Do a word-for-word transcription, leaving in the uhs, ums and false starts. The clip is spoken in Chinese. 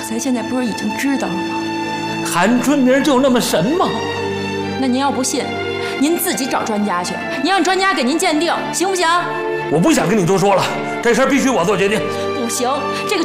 才现在不是已经知道了吗？ 韩春明就那么神吗？ 那您要不信，您自己找专家去，您让专家给您鉴定，行不行？ 我不想跟你多说了，这事儿必须我做决定。 不行，这个